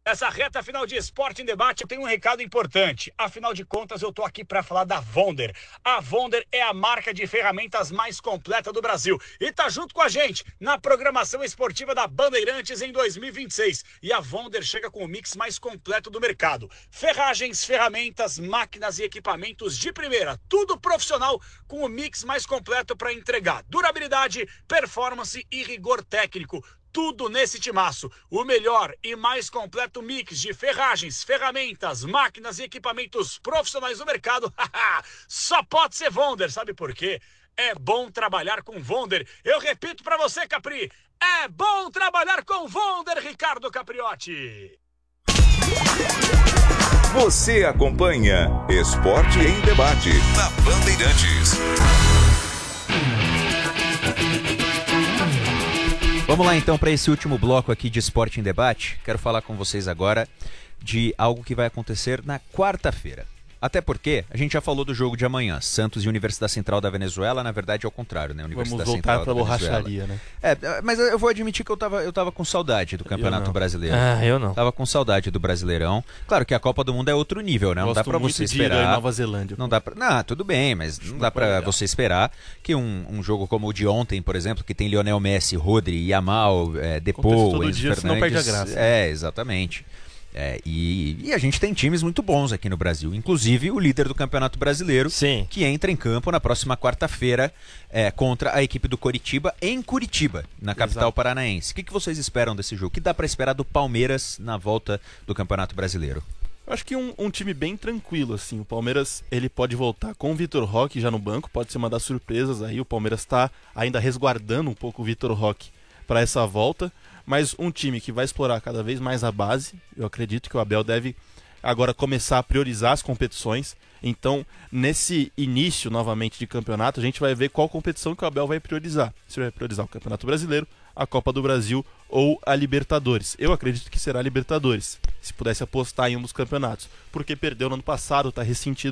Essa reta final de Esporte em Debate, eu tenho um recado importante. Afinal de contas, eu tô aqui para falar da Wonder. A Wonder é a marca de ferramentas mais completa do Brasil e tá junto com a gente na programação esportiva da Bandeirantes em 2026. E a Wonder chega com o mix mais completo do mercado. Ferragens, ferramentas, máquinas e equipamentos de primeira. Tudo profissional com o mix mais completo para entregar durabilidade, performance e rigor técnico. Tudo nesse timaço. O melhor e mais completo mix de ferragens, ferramentas, máquinas e equipamentos profissionais do mercado. Só pode ser Wonder. Sabe por quê? É bom trabalhar com Wonder. Eu repito pra você, Capri. É bom trabalhar com Wonder, Ricardo Capriotti. Você acompanha Esporte em Debate na Bandeirantes. Vamos lá então para esse último bloco aqui de Esporte em Debate. Quero falar com vocês agora de algo que vai acontecer na quarta-feira. Até porque a gente já falou do jogo de amanhã, Santos e Universidade Central da Venezuela, na verdade é o contrário, né? Vamos voltar para a borracharia, né? Mas eu vou admitir que eu tava com saudade do Campeonato Brasileiro. Eu não. Tava com saudade do Brasileirão. Claro que a Copa do Mundo é outro nível, né? Não dá para você esperar. Nova Zelândia. Não dá para. Não, tudo bem, mas não dá para você esperar que um jogo como o de ontem, por exemplo, que tem Lionel Messi, Rodri, Yamal, Depou, Enzo Fernandes, não perde a graça. Exatamente. E a gente tem times muito bons aqui no Brasil, inclusive o líder do Campeonato Brasileiro, sim, que entra em campo na próxima quarta-feira contra a equipe do Coritiba, em Curitiba, na capital paranaense. O que vocês esperam desse jogo? O que dá para esperar do Palmeiras na volta do Campeonato Brasileiro? Eu acho que um time bem tranquilo, assim. O Palmeiras, ele pode voltar com o Vitor Roque já no banco, pode ser uma das surpresas aí. O Palmeiras está ainda resguardando um pouco o Vitor Roque para essa volta. Mas um time que vai explorar cada vez mais a base. Eu acredito que o Abel deve agora começar a priorizar as competições. Então, nesse início novamente de campeonato, a gente vai ver qual competição que o Abel vai priorizar. Se ele vai priorizar o Campeonato Brasileiro, a Copa do Brasil ou a Libertadores. Eu acredito que será a Libertadores, se pudesse apostar em um dos campeonatos. Porque perdeu no ano passado, está ressentido